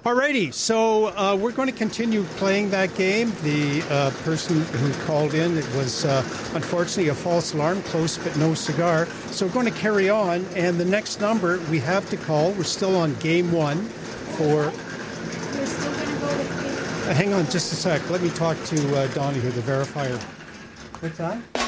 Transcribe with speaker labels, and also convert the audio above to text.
Speaker 1: Alrighty, so we're going to continue playing that game. The person who called in, it was unfortunately a false alarm, close but no cigar. So we're going to carry on, and the next number we have to call, we're still on game one for...
Speaker 2: We're still going to go with...
Speaker 1: hang on just a sec. Let me talk to Donnie here, the verifier. What's that?